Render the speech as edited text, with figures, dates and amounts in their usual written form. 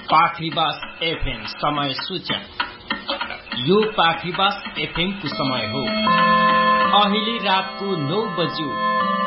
पाखरीबास FM समय सूचना। यो पाखरीबास एफएम को समय हो अहिले रातको 9 बज्यो।